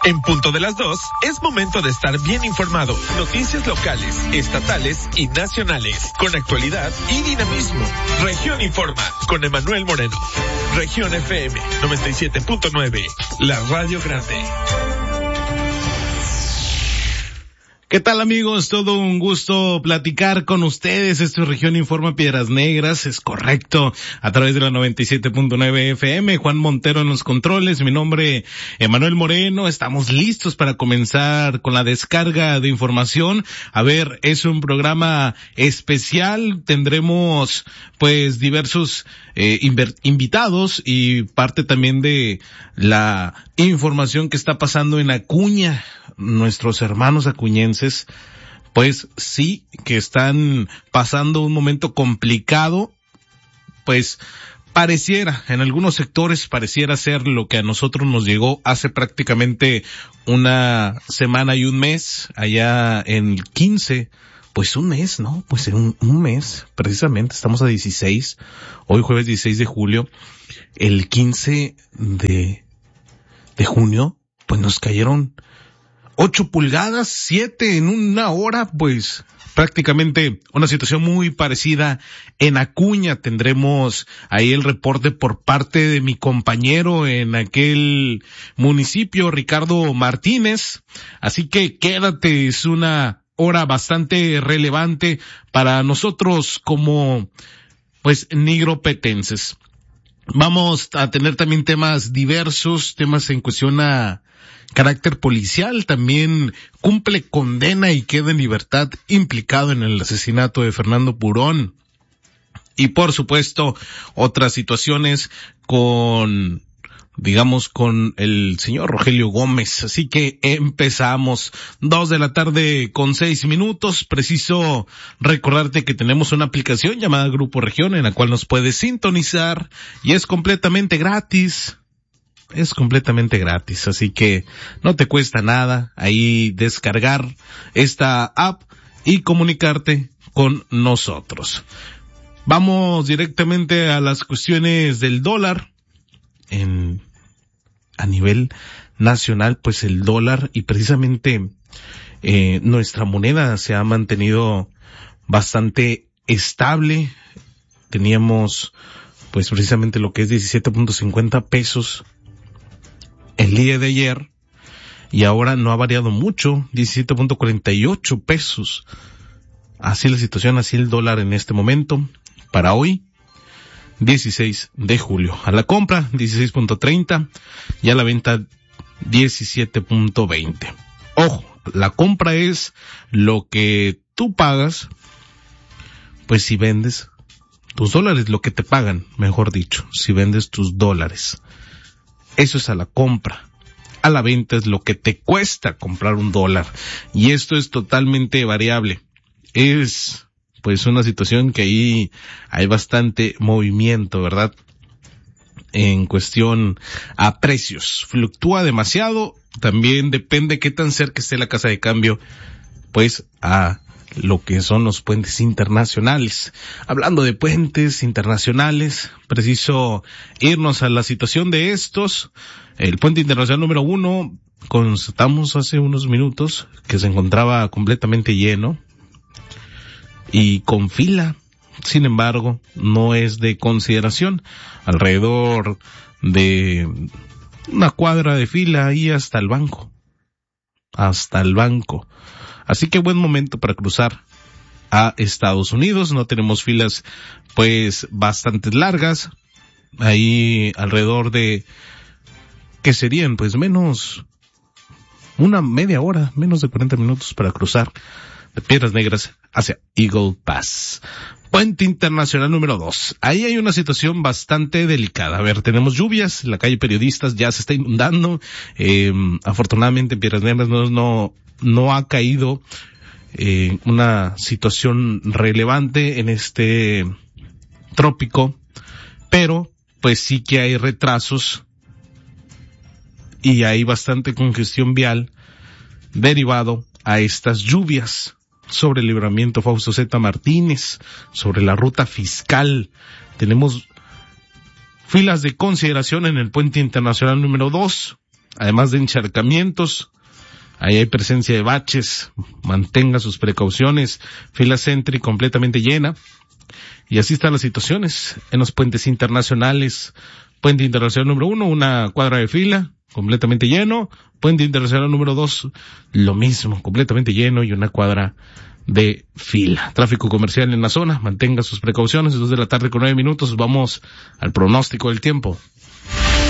En punto de las 2, es momento de estar bien informado. Noticias locales, estatales y nacionales, con actualidad y dinamismo. Región Informa, con Emanuel Moreno. Región FM 97.9, la radio grande. ¿Qué tal, amigos? Todo un gusto platicar con ustedes. Esto es Región Informa Piedras Negras, es correcto, a través de la 97.9 FM. Juan Montero en los controles, mi nombre Emanuel Moreno. Estamos listos para comenzar con la descarga de información. A ver, es un programa especial, tendremos pues diversos invitados y parte también de la información que está pasando en Acuña. Nuestros hermanos acuñenses, pues sí, que están pasando un momento complicado, pues pareciera, en algunos sectores pareciera ser lo que a nosotros nos llegó hace prácticamente una semana y un mes, allá en el 15, pues un mes, ¿no? Pues en un mes, precisamente, estamos a 16, hoy jueves 16 de julio, el 15 de junio, pues nos cayeron 8 pulgadas, 7 en una hora, pues prácticamente una situación muy parecida en Acuña. Tendremos ahí el reporte por parte de mi compañero en aquel municipio, Ricardo Martínez. Así que quédate, es una hora bastante relevante para nosotros como pues nigropetenses. Vamos a tener también temas diversos, temas en cuestión a carácter policial. También cumple condena y queda en libertad implicado en el asesinato de Fernando Purón. Y por supuesto, otras situaciones con el señor Rogelio Gómez. Así que empezamos. 2:06 p.m. Preciso recordarte que tenemos una aplicación llamada Grupo Región en la cual nos puedes sintonizar y es completamente gratis. Es completamente gratis, así que no te cuesta nada ahí descargar esta app y comunicarte con nosotros. Vamos directamente a las cuestiones del dólar. A nivel nacional, pues el dólar y precisamente nuestra moneda se ha mantenido bastante estable. Teníamos pues precisamente lo que es 17.50 pesos el día de ayer y ahora no ha variado mucho, 17.48 pesos. Así la situación, así el dólar en este momento. Para hoy, 16 de julio. A la compra, 16.30 y a la venta, 17.20. Ojo, la compra es lo que tú pagas, pues si vendes tus dólares, lo que te pagan, mejor dicho, si vendes tus dólares. Eso es a la compra. A la venta es lo que te cuesta comprar un dólar. Y esto es totalmente variable. Es pues una situación que ahí hay bastante movimiento, ¿verdad? En cuestión a precios. Fluctúa demasiado. También depende qué tan cerca esté la casa de cambio, pues a lo que son los puentes internacionales. Hablando de puentes internacionales, preciso irnos a la situación de estos. El puente internacional número 1, constatamos hace unos minutos que se encontraba completamente lleno y con fila. Sin embargo, no es de consideración. Alrededor de una cuadra de fila ahí hasta el banco. Así que buen momento para cruzar a Estados Unidos. No tenemos filas pues bastante largas. Ahí alrededor de, que serían pues menos, una media hora, menos de 40 minutos para cruzar de Piedras Negras hacia Eagle Pass. Puente Internacional número 2. Ahí hay una situación bastante delicada. A ver, tenemos lluvias, la calle Periodistas ya se está inundando. Afortunadamente en Piedras Negras no ha caído una situación relevante en este trópico, pero pues sí que hay retrasos y hay bastante congestión vial derivado a estas lluvias. Sobre el libramiento Fausto Z. Martínez, sobre la ruta fiscal, tenemos filas de consideración en el puente internacional número 2, además de encharcamientos. Ahí hay presencia de baches, mantenga sus precauciones, fila Sentry completamente llena. Y así están las situaciones en los puentes internacionales. Puente internacional número 1, una cuadra de fila, completamente lleno. Puente internacional número 2, lo mismo, completamente lleno y una cuadra de fila. Tráfico comercial en la zona, mantenga sus precauciones. 2 de la tarde con 9 minutos, vamos al pronóstico del tiempo.